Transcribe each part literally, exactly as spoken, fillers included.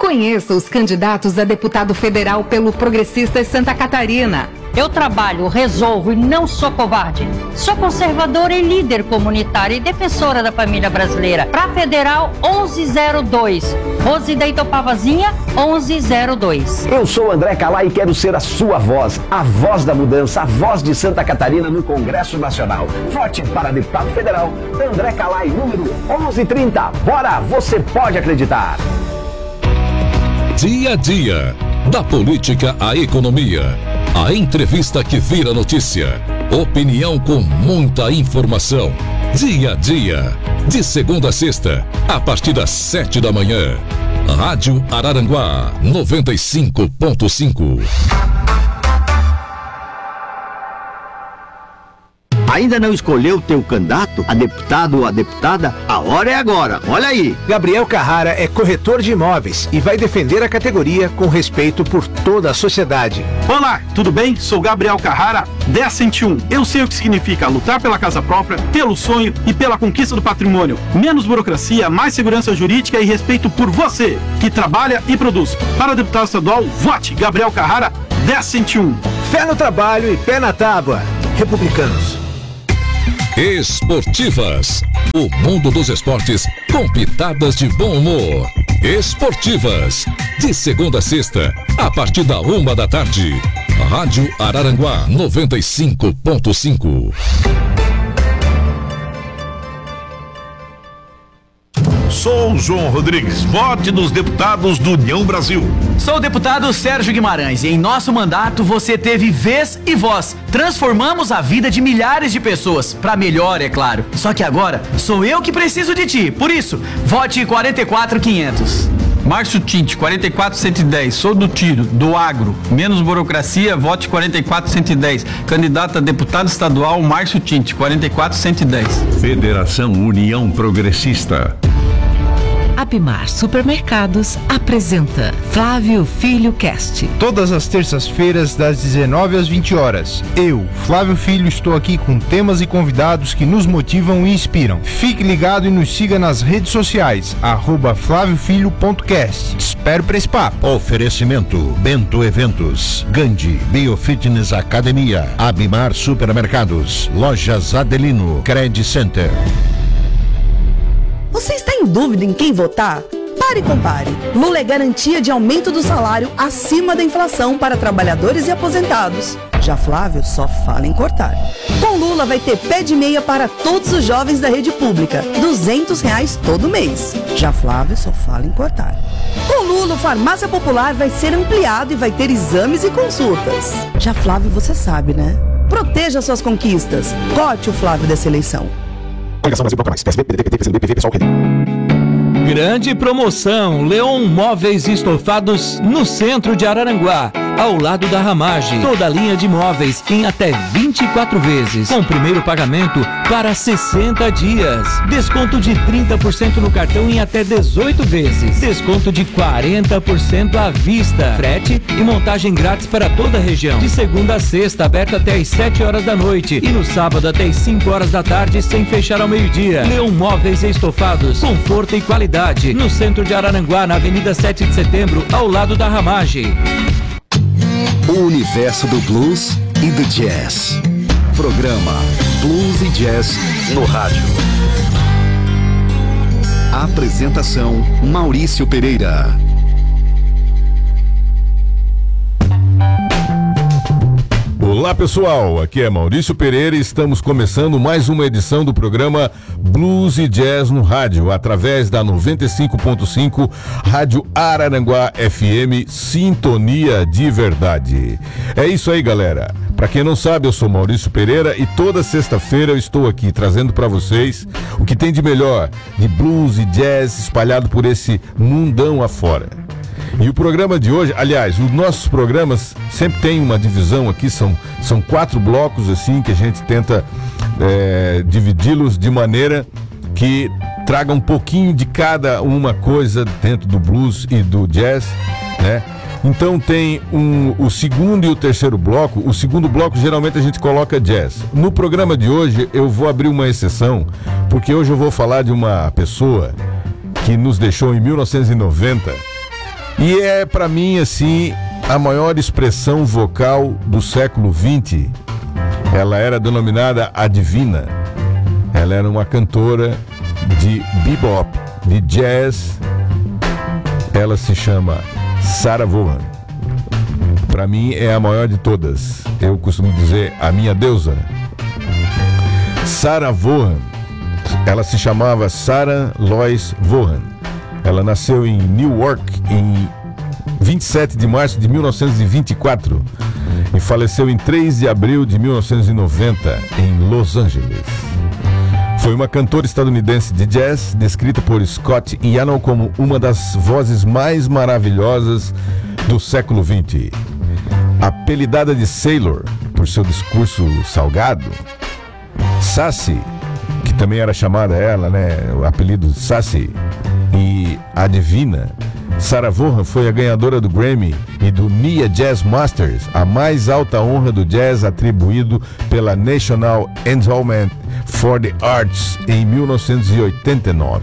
Conheça os candidatos a deputado federal pelo Progressistas Santa Catarina. Eu trabalho, resolvo e não sou covarde. Sou conservadora e líder comunitária e defensora da família brasileira. Pra Federal onze zero dois. Rose da Itopavazinha onze zero dois. Eu sou André Calai e quero ser a sua voz, a voz da mudança, a voz de Santa Catarina no Congresso Nacional. Vote para deputado federal André Calai, número onze trinta. Bora, você pode acreditar. Dia a dia, da política à economia. A entrevista que vira notícia. Opinião com muita informação. Dia a dia. De segunda a sexta, a partir das sete da manhã. Rádio Araranguá, noventa e cinco ponto cinco. Ainda não escolheu o teu candidato, a deputado ou a deputada? A hora é agora, olha aí. Gabriel Carrara é corretor de imóveis e vai defender a categoria com respeito por toda a sociedade. Olá, tudo bem? Sou Gabriel Carrara, dez cento e um. Eu sei o que significa lutar pela casa própria, pelo sonho e pela conquista do patrimônio. Menos burocracia, mais segurança jurídica e respeito por você, que trabalha e produz. Para deputado estadual, vote Gabriel Carrara, dez cento e um. Fé no trabalho e pé na tábua. Republicanos. Esportivas. O mundo dos esportes com pitadas de bom humor. Esportivas. De segunda a sexta, a partir da uma da tarde. Rádio Araranguá noventa e cinco ponto cinco. Sou João Rodrigues, vote nos deputados do União Brasil. Sou o deputado Sérgio Guimarães e em nosso mandato você teve vez e voz. Transformamos a vida de milhares de pessoas, pra melhor, é claro. Só que agora sou eu que preciso de ti, por isso, vote quarenta e quatro quinhentos. Márcio Tinte, quarenta e quatro cento e dez, sou do tiro, do agro, menos burocracia, vote quarenta e quatro cento e dez. Candidato a deputado estadual, Márcio Tinte, quarenta e quatro cento e dez. Federação União Progressista. Abimar Supermercados apresenta Flávio Filho Cast. Todas as terças-feiras, das dezenove às vinte horas. Eu, Flávio Filho, estou aqui com temas e convidados que nos motivam e inspiram. Fique ligado e nos siga nas redes sociais, arroba flávio filho ponto cast. Te espero para esse papo. Oferecimento Bento Eventos, Gandhi Biofitness Academia, Abimar Supermercados, Lojas Adelino, Credit Center. Você está em dúvida em quem votar? Pare e compare. Lula é garantia de aumento do salário acima da inflação para trabalhadores e aposentados. Já Flávio só fala em cortar. Com Lula vai ter pé de meia para todos os jovens da rede pública, duzentos reais todo mês. Já Flávio só fala em cortar. Com Lula, o Farmácia Popular vai ser ampliado e vai ter exames e consultas. Já Flávio, você sabe, né? Proteja suas conquistas. Cote o Flávio dessa eleição. Grande promoção, Leon Móveis Estofados no centro de Araranguá, ao lado da Ramagem. Toda a linha de móveis em até vinte e quatro vezes, com primeiro pagamento para sessenta dias. Desconto de trinta por cento no cartão em até dezoito vezes. Desconto de quarenta por cento à vista. Frete e montagem grátis para toda a região. De segunda a sexta, aberto até às sete horas da noite. E no sábado até às cinco horas da tarde, sem fechar ao meio-dia. Leon Móveis Estofados, conforto e qualidade. No centro de Araranguá, na Avenida sete de Setembro, ao lado da Ramagem. O universo do blues e do jazz. Programa Blues e Jazz no rádio. Apresentação Maurício Pereira. Olá pessoal, aqui é Maurício Pereira e estamos começando mais uma edição do programa Blues e Jazz no rádio, através da noventa e cinco ponto cinco Rádio Araranguá F M, Sintonia de Verdade. É isso aí, galera. Para quem não sabe, eu sou Maurício Pereira e toda sexta-feira eu estou aqui trazendo para vocês o que tem de melhor de blues e jazz espalhado por esse mundão afora. E o programa de hoje, aliás, os nossos programas sempre tem uma divisão aqui, são, são quatro blocos assim que a gente tenta é, dividi-los de maneira que traga um pouquinho de cada uma coisa dentro do blues e do jazz, né? Então tem um, o segundo e o terceiro bloco. O segundo bloco geralmente a gente coloca jazz. No programa de hoje eu vou abrir uma exceção, porque hoje eu vou falar de uma pessoa que nos deixou em mil novecentos e noventa E é, pra mim, assim, a maior expressão vocal do século vinte. Ela era denominada a Divina. Ela era uma cantora de bebop, de jazz. Ela se chama Sarah Vaughan. Pra mim é a maior de todas. Eu costumo dizer a minha deusa. Sarah Vaughan. Ela se chamava Sarah Lois Vaughan. Ela nasceu em Newark em vinte e sete de março de mil novecentos e vinte e quatro e faleceu em três de abril de mil novecentos e noventa em Los Angeles. Foi uma cantora estadunidense de jazz, descrita por Scott Iano como uma das vozes mais maravilhosas do século vinte. Apelidada de Sailor por seu discurso salgado, Sassy, que também era chamada ela, né, o apelido Sassy, e a Divina, Sarah Vaughan foi a ganhadora do Grammy e do N I A Jazz Masters, a mais alta honra do jazz atribuído pela National Endowment for the Arts em mil novecentos e oitenta e nove.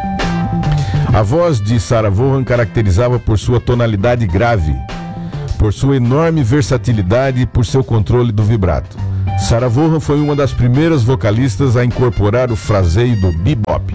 A voz de Sarah Vaughan caracterizava por sua tonalidade grave, por sua enorme versatilidade e por seu controle do vibrato. Sarah Vaughan foi uma das primeiras vocalistas a incorporar o fraseio do bebop.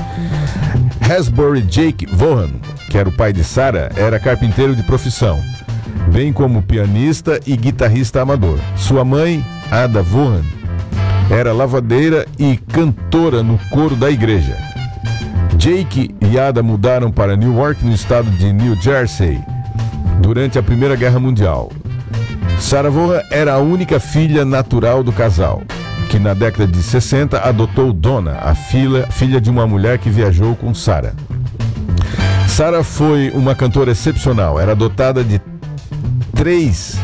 Hasbury Jake Vaughan, que era o pai de Sarah, era carpinteiro de profissão, bem como pianista e guitarrista amador. Sua mãe, Ada Vaughan, era lavadeira e cantora no coro da igreja. Jake e Ada mudaram para Newark, no estado de New Jersey, durante a Primeira Guerra Mundial. Sarah Vaughan era a única filha natural do casal, que na década de sessenta adotou Donna, a filha, filha de uma mulher que viajou com Sarah. Sarah foi uma cantora excepcional, era dotada de três,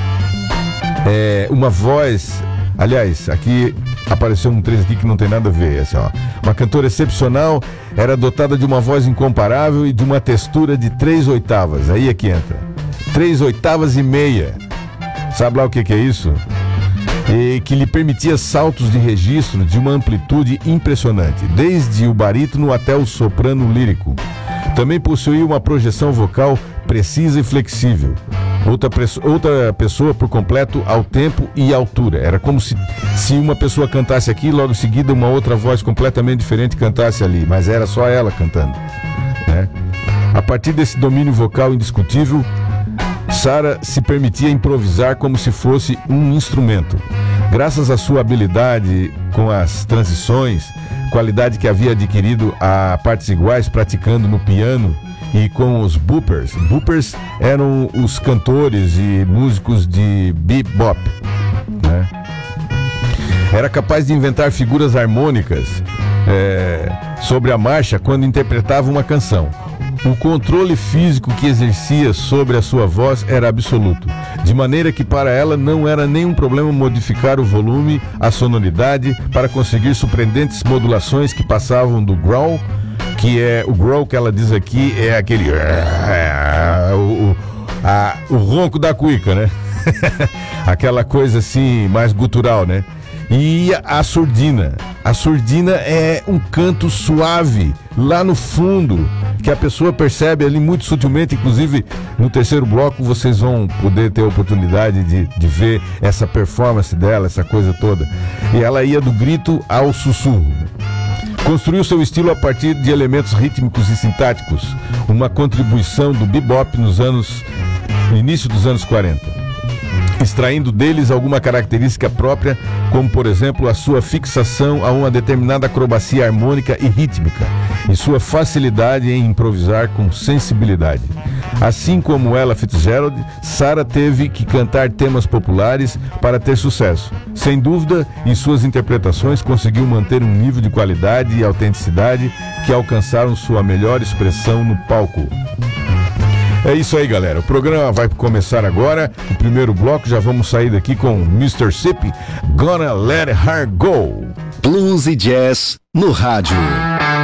é, uma voz, aliás, aqui apareceu um três aqui que não tem nada a ver, assim, ó. Uma cantora excepcional, era dotada de uma voz incomparável e de uma textura de três oitavas, aí é que entra, três oitavas e meia, sabe lá o que que é isso? E que lhe permitia saltos de registro de uma amplitude impressionante, desde o barítono até o soprano lírico. Também possuía uma projeção vocal precisa e flexível. Outra, outra pessoa por completo ao tempo e altura. Era como se, se uma pessoa cantasse aqui, logo em seguida uma outra voz completamente diferente cantasse ali, mas era só ela cantando, né? A partir desse domínio vocal indiscutível, Sarah se permitia improvisar como se fosse um instrumento. Graças à sua habilidade com as transições, qualidade que havia adquirido a partes iguais praticando no piano e com os boopers. Boopers eram os cantores e músicos de bebop, né? Era capaz de inventar figuras harmônicas é, sobre a marcha quando interpretava uma canção. O controle físico que exercia sobre a sua voz era absoluto, de maneira que para ela não era nenhum problema modificar o volume, a sonoridade, para conseguir surpreendentes modulações que passavam do growl, que é o growl que ela diz aqui, é aquele o, o, a, o ronco da cuica, né? Aquela coisa assim mais gutural, né? E a surdina. A surdina é um canto suave lá no fundo, que a pessoa percebe ali muito sutilmente. Inclusive no terceiro bloco vocês vão poder ter a oportunidade de, de ver essa performance dela, essa coisa toda. E ela ia do grito ao sussurro. Construiu seu estilo a partir de elementos rítmicos e sintáticos, uma contribuição do bebop nos anos, no início dos anos quarenta, extraindo deles alguma característica própria, como por exemplo a sua fixação a uma determinada acrobacia harmônica e rítmica e sua facilidade em improvisar com sensibilidade. Assim como Ella Fitzgerald, Sarah teve que cantar temas populares para ter sucesso. Sem dúvida, em suas interpretações conseguiu manter um nível de qualidade e autenticidade que alcançaram sua melhor expressão no palco. É isso aí, galera. O programa vai começar agora. O primeiro bloco, já vamos sair daqui com mister Sippy, Gonna Let Her Go. Blues e Jazz no rádio.